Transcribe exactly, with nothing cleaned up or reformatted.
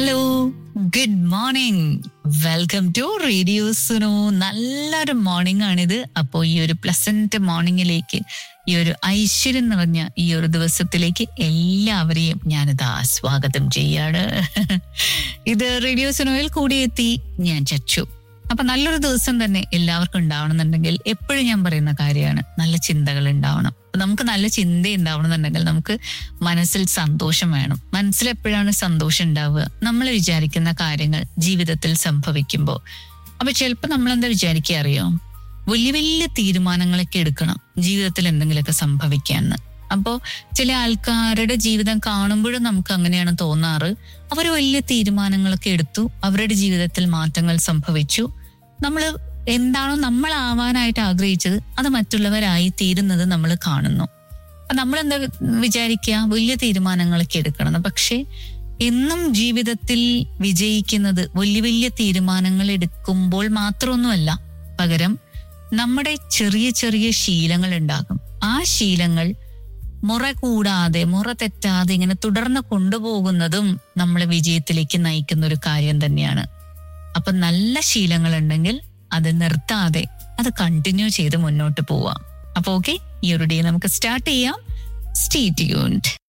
Hello, good morning. Welcome to radio Suno. നല്ലൊരു morning ആണിത്. അപ്പോൾ ഈ ഒരു പ്ലസന്റ് മോർണിംഗിലേക്ക്, ഈ ഒരു ഐശ്വര്യം നിറഞ്ഞ ഈ ഒരു ദിവസത്തിലേക്ക് എല്ലാവരെയും ഞാനിതാ സ്വാഗതം ചെയ്യാണ്. ഇത് റേഡിയോ സുനോയിൽ കൂടിയെത്തി ഞാൻ ചച്ചു. അപ്പൊ നല്ലൊരു ദിവസം തന്നെ എല്ലാവർക്കും ഉണ്ടാവണമെന്നുണ്ടെങ്കിൽ എപ്പോഴും ഞാൻ പറയുന്ന കാര്യമാണ്, നല്ല ചിന്തകൾ ഉണ്ടാവണം. നമുക്ക് നല്ല ചിന്ത ഉണ്ടാവണമെന്നുണ്ടെങ്കിൽ നമുക്ക് മനസ്സിൽ സന്തോഷം വേണം. മനസ്സിൽ എപ്പോഴാണ് സന്തോഷം ഉണ്ടാവുക? നമ്മൾ വിചാരിക്കുന്ന കാര്യങ്ങൾ ജീവിതത്തിൽ സംഭവിക്കുമ്പോൾ. അപ്പൊ ചിലപ്പോൾ നമ്മൾ എന്താ വിചാരിക്കുക അറിയോ? വലിയ വലിയ തീരുമാനങ്ങളൊക്കെ എടുക്കണം ജീവിതത്തിൽ എന്തെങ്കിലുമൊക്കെ സംഭവിക്കാന്ന്. അപ്പോൾ ചില ആൾക്കാരുടെ ജീവിതം കാണുമ്പോഴും നമുക്ക് അങ്ങനെയാണ് തോന്നാറ്. അവർ വലിയ തീരുമാനങ്ങളൊക്കെ എടുത്തു, അവരുടെ ജീവിതത്തിൽ മാറ്റങ്ങൾ സംഭവിച്ചു. നമ്മൾ എന്താണോ നമ്മൾ ആവാനായിട്ട് ആഗ്രഹിച്ചത് അത് മറ്റുള്ളവരായി തീരുന്നത് നമ്മൾ കാണുന്നു. അപ്പൊ നമ്മൾ എന്താ വിചാരിക്കുക? വലിയ തീരുമാനങ്ങളൊക്കെ എടുക്കണം. പക്ഷെ എന്നും ജീവിതത്തിൽ വിജയിക്കുന്നത് വലിയ വലിയ തീരുമാനങ്ങൾ എടുക്കുമ്പോൾ മാത്രമൊന്നുമല്ല, പകരം നമ്മുടെ ചെറിയ ചെറിയ ശീലങ്ങൾ ഉണ്ടാകും. ആ ശീലങ്ങൾ മുറ കൂടാതെ, മുറ തെറ്റാതെ ഇങ്ങനെ തുടർന്ന് കൊണ്ടുപോകുന്നതും നമ്മളെ വിജയത്തിലേക്ക് നയിക്കുന്ന ഒരു കാര്യം തന്നെയാണ്. അപ്പൊ നല്ല ശീലങ്ങൾ ഉണ്ടെങ്കിൽ അത് നിർത്താതെ അത് കണ്ടിന്യൂ ചെയ്ത് മുന്നോട്ട് പോവാം. അപ്പൊ ഓക്കെ, ഈ ഒരു ഡേ നമുക്ക് സ്റ്റാർട്ട് ചെയ്യാം. Stay tuned.